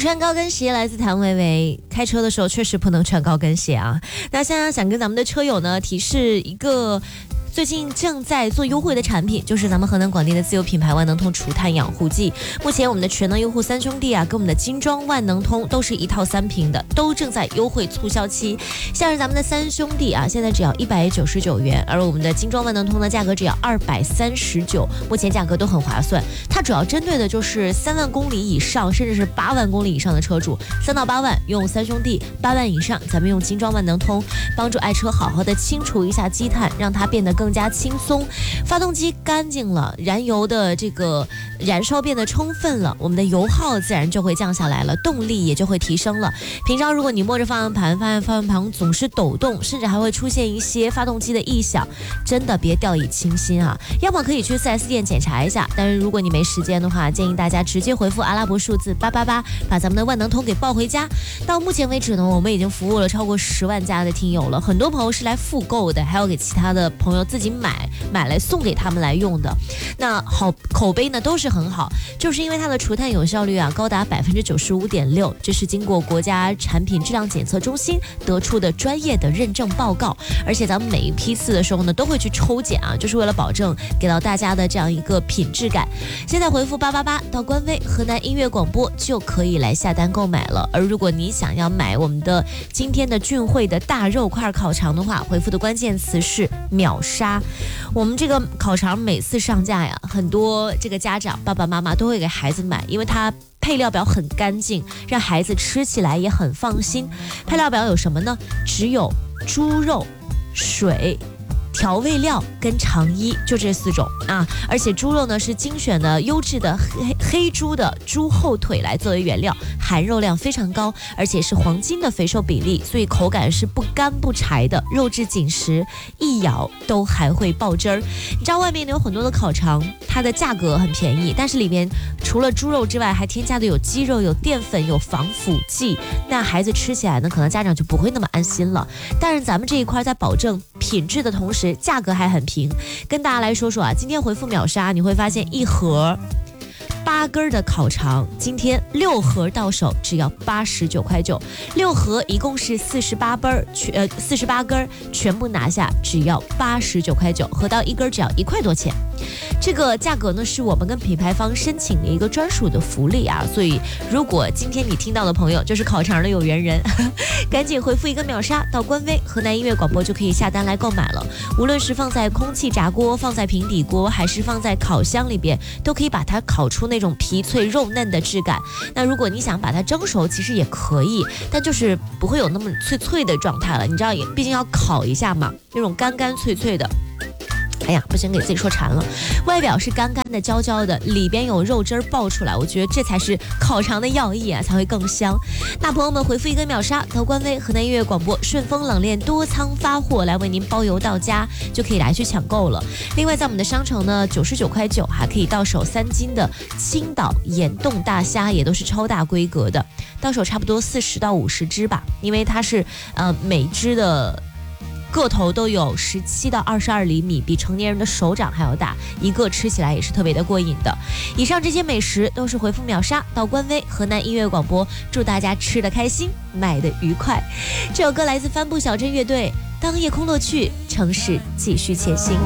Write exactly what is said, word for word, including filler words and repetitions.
穿高跟鞋来自谭维维，开车的时候确实不能穿高跟鞋啊。那现在想跟咱们的车友呢提示一个最近正在做优惠的产品，就是咱们河南广电的自有品牌万能通除碳养护剂。目前我们的全能用户三兄弟啊，跟我们的精装万能通都是一套三瓶的，都正在优惠促销期。像是咱们的三兄弟啊，现在只要一百九十九元，而我们的精装万能通的价格只要二百三十九，目前价格都很划算。它主要针对的就是三万公里以上，甚至是八万公里以上的车主，三到八万用三兄弟，八万以上咱们用精装万能通，帮助爱车好好的清除一下积碳，让它变得更加轻松。发动机干净了，燃油的这个燃烧变得充分了，我们的油耗自然就会降下来了，动力也就会提升了。平常如果你摸着方向盘，发现方向盘总是抖动，甚至还会出现一些发动机的异响，真的别掉以轻心啊！要么可以去 四 S 店检查一下，但是如果你没时间的话，建议大家直接回复阿拉伯数字八八八，把咱们的万能通给抱回家。到目前为止呢，我们已经服务了超过十万家的听友了，很多朋友是来复购的，还有给其他的朋友自己买买来送给他们来用的。那好，口碑呢都是很好，就是因为它的除碳有效率啊高达百分之九十五点六，这是经过国家产品质量检测中心得出的专业的认证报告。而且咱们每一批次的时候呢，都会去抽检啊，就是为了保证给到大家的这样一个品质感。现在回复八八八到官微河南音乐广播就可以来下单购买了。而如果你想要买我们的今天的俊汇的大肉块烤肠的话，回复的关键词是秒杀。我们这个烤肠每次上架呀，很多这个家长爸爸妈妈都会给孩子买，因为它配料表很干净，让孩子吃起来也很放心。配料表有什么呢？只有猪肉、水、调味料跟肠衣，就这四种啊。而且猪肉呢是精选的优质的黑黑猪的猪后腿来作为原料，含肉量非常高，而且是黄金的肥瘦比例，所以口感是不干不柴的，肉质紧实，一咬都还会爆汁儿。你知道外面有很多的烤肠，它的价格很便宜，但是里面除了猪肉之外，还添加的有鸡肉、有淀粉、有防腐剂，那孩子吃起来呢，可能家长就不会那么安心了。但是咱们这一块在保证品质的同时，价格还很平。跟大家来说说啊，今天回复秒杀，你会发现一盒八根的烤肠，今天六盒到手只要八十九块九，六盒一共是四十八根，全呃四十八根全部拿下只要八十九块九，合到一根只要一块多钱。这个价格呢是我们跟品牌方申请的一个专属的福利啊，所以如果今天你听到的朋友就是烤肠的有缘人，赶紧回复一个秒杀到官微河南音乐广播就可以下单来购买了。无论是放在空气炸锅、放在平底锅，还是放在烤箱里边，都可以把它烤出那种皮脆肉嫩的质感。那如果你想把它蒸熟，其实也可以，但就是不会有那么脆脆的状态了。你知道，也毕竟要烤一下嘛，那种干干脆脆的。哎呀，不行，给自己说馋了。外表是干干的、焦焦的，里边有肉汁儿爆出来，我觉得这才是烤肠的要义啊，才会更香。那朋友们回复一个秒杀到官微河南音乐广播，顺丰冷链多仓发货来为您包邮到家，就可以来去抢购了。另外在我们的商城呢，九十九块九还可以到手三斤的青岛盐冻大虾，也都是超大规格的，到手差不多四十到五十只吧，因为它是呃每只的个头都有十七到二十二厘米，比成年人的手掌还要大，一个吃起来也是特别的过瘾的。以上这些美食都是回复秒杀到官微河南音乐广播，祝大家吃得开心，买得愉快。这首歌来自帆布小镇乐队，当夜空落去，城市继续前行。